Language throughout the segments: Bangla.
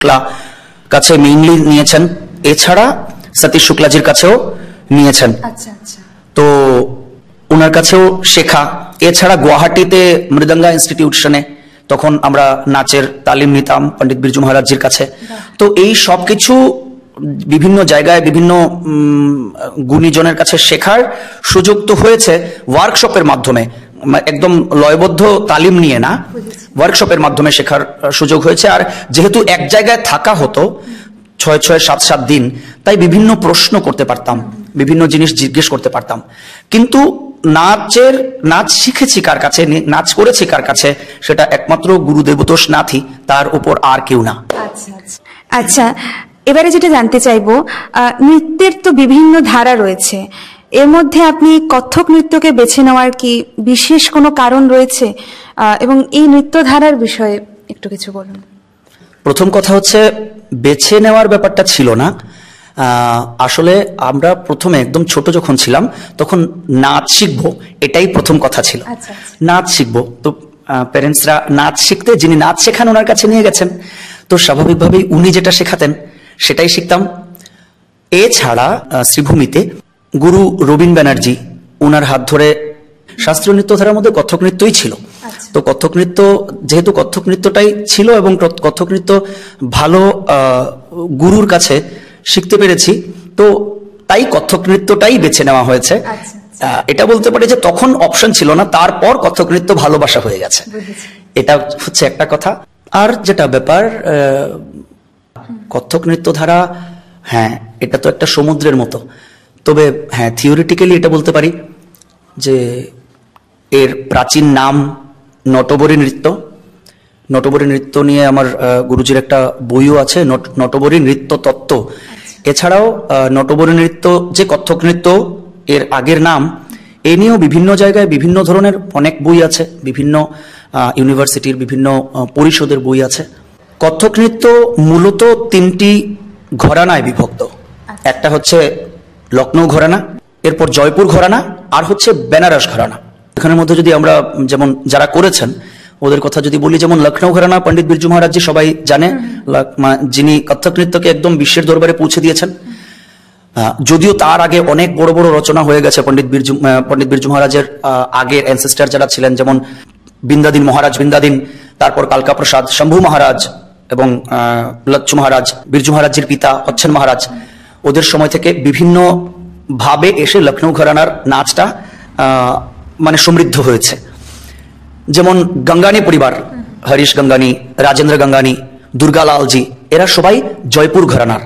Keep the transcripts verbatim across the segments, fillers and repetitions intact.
শুক্লা কাছে মেইনলি নিয়েছেন, এছাড়া সতীশ শুক্লাজির কাছেও নিয়েছেন। আচ্ছা আচ্ছা। তো ওনার কাছেও শেখা, এছাড়া গুয়াহাটিতে মৃদঙ্গা ইনস্টিটিউশনে তখন আমরা নাচের তালিম নিতাম পণ্ডিত বিরজু মহারাজজির কাছে। তো এই সব কিছু বিভিন্ন জায়গায় বিভিন্ন গুণীজনের কাছে শেখার সুযোগ তো হয়েছে ওয়ার্কশপের মাধ্যমে, একদম লয়বদ্ধ তালিম নিয়ে না, ওয়ার্কশপের মাধ্যমে শেখার সুযোগ হয়েছে। আর যেহেতু এক জায়গায় থাকা হতো ছয় ছয় সাত সাত দিন, তাই বিভিন্ন প্রশ্ন করতে পারতাম, বিভিন্ন জিনিস জিজ্ঞেস করতে পারতাম। কিন্তু নাচের নাচ শিখেছি কার কাছে, নাচ করেছি কার কাছে, সেটা একমাত্র গুরু দেবতোষ নাথই, তার উপর আর কেউ না। আচ্ছা আচ্ছা। আচ্ছা, এবারে যেটা জানতে চাইবো, নৃত্যের তো বিভিন্ন ধারা রয়েছে, এর মধ্যে আপনি কত্থক নৃত্যকে বেছে নেওয়ার কি বিশেষ কোনো কারণ রয়েছে, এবং এই নৃত্য ধারার বিষয়ে একটু কিছু বলুন। প্রথম কথা হচ্ছে বেছে নেওয়ার ব্যাপারটা ছিল না, আসলে আমরা প্রথমে একদম ছোট যখন ছিলাম তখন নাচ শিখবো, এটাই প্রথম কথা ছিল। নাচ শিখবো, তো প্যারেন্টসরা নাচ শিখতে যিনি নাচ শেখান ওনার কাছে নিয়ে গেছেন, তো স্বাভাবিকভাবেই উনি যেটা শেখাতেন সেটাই শিখতাম। এছাড়া শ্রীভূমিতে গুরু রবীন ব্যানার্জি, ওনার হাত ধরে শাস্ত্রীয় নৃত্য ধারার মধ্যে কত্থক নৃত্যই ছিল। তো কত্থক নৃত্য যেহেতু কত্থক নৃত্যটাই ছিল এবং কত্থক নৃত্য ভালো গুরুর কাছে শিখতে পেরেছি, তো তাই কত্থক নৃত্যটাই বেছে নেওয়া হয়েছে। এটা বলতে পারি যে তখন অপশন ছিল না, তারপর কত্থক নৃত্য ভালোবাসা হয়ে গেছে, এটা হচ্ছে একটা কথা। আর যেটা ব্যাপার, কত্থক নৃত্য ধারা, হ্যাঁ এটা তো একটা সমুদ্রের মতো, তবে হ্যাঁ থিওরিটিক্যালি এটা বলতে পারি যে এর প্রাচীন নাম নটবরী নৃত্য। নটবরী নৃত্য নিয়ে আমার গুরুজির একটা বইও আছে, নটবরী নৃত্য তত্ত্ব। এছাড়াও নটবরী নৃত্য যে কত্থক নৃত্য এর আগের নাম, এ নিয়েও বিভিন্ন জায়গায় বিভিন্ন ধরনের অনেক বই আছে, বিভিন্ন ইউনিভার্সিটির বিভিন্ন পরিষদের বই আছে। কত্থক নৃত্য মূলত তিনটি ঘরানায় বিভক্ত, একটা হচ্ছে লখনৌ ঘরানা, এরপর জয়পুর ঘরানা, আর হচ্ছে বেনারস ঘরানা। এখানের মধ্যে যদি আমরা যেমন যারা করেছেন ওদের কথা যদি বলি, যেমন লখনৌ ঘরানা পণ্ডিত বিরজু মহারাজজি সবাই জানে, যিনি কত্থক নৃত্যকে একদম বিশ্বের দরবারে পৌঁছে দিয়েছেন। যদিও তার আগে অনেক বড় বড় রচনা হয়ে গেছে পণ্ডিত বিরজু পণ্ডিত বিরজু মহারাজের আগের অ্যানসেস্টার যারা ছিলেন, যেমন বৃন্দাদিন মহারাজ বৃন্দাদিন, তারপর কালকা প্রসাদ শম্ভু মহারাজ এবং লচ্ছু মহারাজ, বিরজু মহারাজজির পিতা অচ্ছেন মহারাজ, ওদের সময় থেকে বিভিন্ন ভাবে এসে লখনৌ ঘরানার নাচটা মানে সমৃদ্ধ হয়েছে। যেমন গঙ্গানি পরিবার, হরিশ গঙ্গানি, রাজেন্দ্র গঙ্গানি, দুর্গালালজি, এরা সবাই জয়পুর ঘরানার।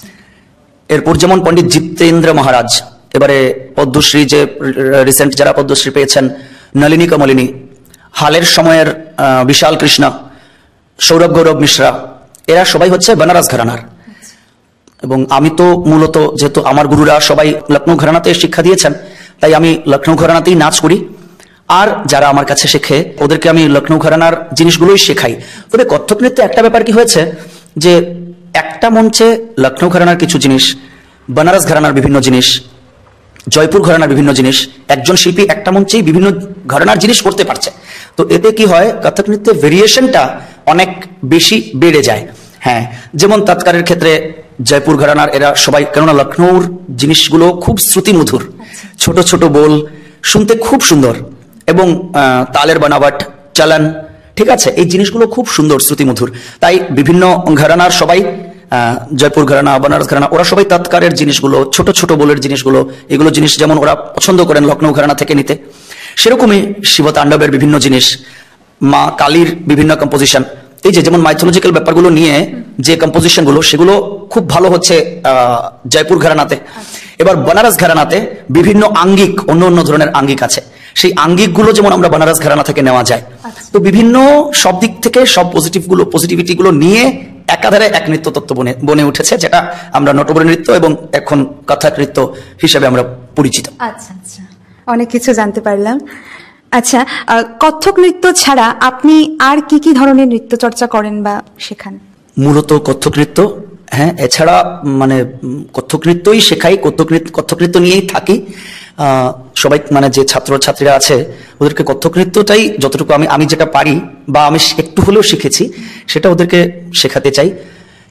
এরপর যেমন পণ্ডিত জিতেন্দ্র মহারাজ, এবারে পদ্মশ্রী যে রিসেন্ট যারা পদ্মশ্রী পেয়েছেন, নলিনী কমলিনী, হালের সময়ের বিশাল কৃষ্ণ, সৌরভ গৌরব মিশ্রা, এরা সবাই হচ্ছে বেনারস ঘরানার। এবং আমি তো মূলত যেহেতু আমার গুরুরা সবাই লখনৌ ঘরানাতে শিক্ষা দিয়েছেন, তাই আমি লখনৌ ঘরানাতেই নাচ করি। আর যারা আমার কাছে শেখে ওদেরকে আমি লখনৌ ঘরানার জিনিসগুলোই শেখাই। তবে কত্থক নৃত্যে একটা ব্যাপার কি হয়েছে যে একটা মঞ্চে লখনৌ ঘরানার কিছু জিনিস, বেনারস ঘরানার বিভিন্ন জিনিস, জয়পুর ঘরানার বিভিন্ন জিনিস, একজন শিল্পী একটা মঞ্চেই বিভিন্ন ঘরানার জিনিস করতে পারছে। তো এতে কি হয়, কত্থক নৃত্যের ভেরিয়েশনটা অনেক বেশি বেড়ে যায়। হ্যাঁ, যেমন তৎকারের ক্ষেত্রে জয়পুর ঘরানার এরা সবাই, কেননা লখনৌর জিনিসগুলো খুব শ্রুতিমধুর, ছোট ছোট বোল, শুনতে খুব সুন্দর, এবং তালের বানাবাট চালান, ঠিক আছে, এই জিনিসগুলো খুব সুন্দর শ্রুতিমধুর। তাই বিভিন্ন ঘরানার সবাই, জয়পুর ঘরানা, বেনারস ঘরানা, ওরা সবাই তৎকারের জিনিসগুলো, ছোট ছোট বোলের জিনিসগুলো, এগুলো জিনিস যেমন ওরা পছন্দ করেন লখনৌ ঘরানা থেকে নিতে, সেরকমই শিবতাণ্ডবের বিভিন্ন জিনিস, মা কালীর বিভিন্ন কম্পোজিশন, এই যে যেমন মাইথোলজিক্যাল ব্যাপারগুলো নিয়ে যে কম্পোজিশন গুলো, সেগুলো খুব ভালো হচ্ছে জয়পুর ঘরানাতে। এবার বেনারস ঘরানাতে বিভিন্ন আঙ্গিক, অন্য অন্য ধরনের আঙ্গিক আছে, সেই আঙ্গিক গুলো যেমন আমরা বেনারস ঘরানা থেকে নেওয়া যায়। তো বিভিন্ন সব দিক থেকে সব পজিটিভ গুলো পজিটিভিটি গুলো নিয়ে একাধারে এক নৃত্য তত্ত্ব বনে বনে উঠেছে, যেটা আমরা নটবরী নৃত্য এবং এখন কত্থক নৃত্য হিসেবে আমরা পরিচিত। আচ্ছা আচ্ছা, অনেক কিছু জানতে পারলাম। আচ্ছা, কত্থক নৃত্য ছাড়া আপনি আর কি কি ধরনের নৃত্য চর্চা করেন বা শেখান? মূলত কত্থক নৃত্য, হ্যাঁ, এছাড়া মানে কত্থক নৃত্যই শেখাই, কত্থক নৃত্য কত্থক নৃত্য নিয়েই থাকি। সবাই মানে যে ছাত্র ছাত্রীরা আছে ওদেরকে কত্থক নৃত্যটাই যতটুকু আমি আমি যেটা পারি বা আমি একটু হলেও শিখেছি সেটা ওদেরকে শেখাতে চাই।